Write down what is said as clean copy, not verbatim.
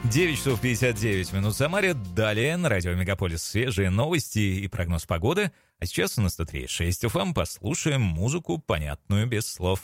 9 часов 59 минут в Самаре. Далее на радио Мегаполис свежие новости и прогноз погоды. А сейчас у нас 103.6 FM. Послушаем музыку, понятную без слов.